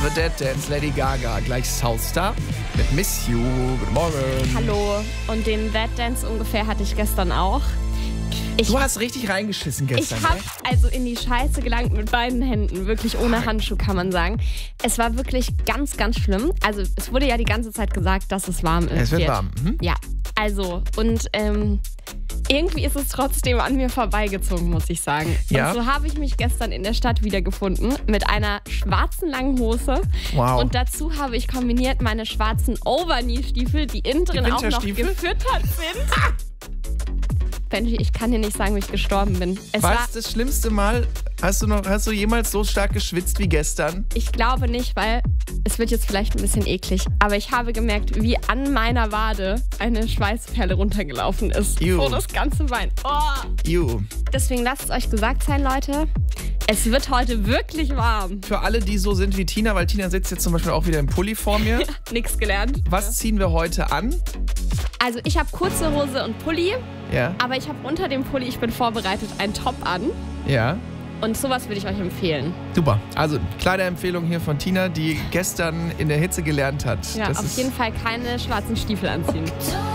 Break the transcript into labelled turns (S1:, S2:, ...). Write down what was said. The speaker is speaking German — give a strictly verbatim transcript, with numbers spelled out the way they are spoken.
S1: The Dead Dance, Lady Gaga, gleich Southstar mit Miss You. Guten Morgen.
S2: Hallo. Und den That Dance ungefähr hatte ich gestern auch. Ich,
S1: du hast richtig reingeschissen gestern.
S2: Ich habe also in die Scheiße gelangt mit beiden Händen, wirklich ohne Handschuh, kann man sagen. Es war wirklich ganz, ganz schlimm. Also es wurde ja die ganze Zeit gesagt, dass es warm ist.
S1: Es wird warm. Mhm.
S2: Ja, also und ähm, irgendwie ist es trotzdem an mir vorbeigezogen, muss ich sagen.
S1: Ja.
S2: Und so habe ich mich gestern in der Stadt wiedergefunden mit einer schwarzen langen Hose.
S1: Wow.
S2: Und dazu habe ich kombiniert meine schwarzen Overknee-Stiefel, die innen drin auch noch gefüttert sind. Benji, ich kann dir nicht sagen, wie ich gestorben bin. Es
S1: Was
S2: war,
S1: das schlimmste Mal? Hast du noch, hast du jemals so stark geschwitzt wie gestern?
S2: Ich glaube nicht, weil es wird jetzt vielleicht ein bisschen eklig. Aber ich habe gemerkt, wie an meiner Wade eine Schweißperle runtergelaufen ist.
S1: Ew.
S2: So das ganze Bein. Oh.
S1: Ew.
S2: Deswegen lasst es euch gesagt sein, Leute. Es wird heute wirklich warm.
S1: Für alle, die so sind wie Tina, weil Tina sitzt jetzt zum Beispiel auch wieder im Pulli vor mir.
S2: Nix gelernt.
S1: Was ziehen wir heute an?
S2: Also ich habe kurze Hose und Pulli.
S1: Ja.
S2: Aber ich habe unter dem Pulli, ich bin vorbereitet, einen Top an.
S1: Ja.
S2: Und sowas würde ich euch empfehlen.
S1: Super. Also, kleine Empfehlung hier von Tina, die gestern in der Hitze gelernt hat.
S2: Ja,
S1: das
S2: auf
S1: ist
S2: jeden Fall keine schwarzen Stiefel anziehen.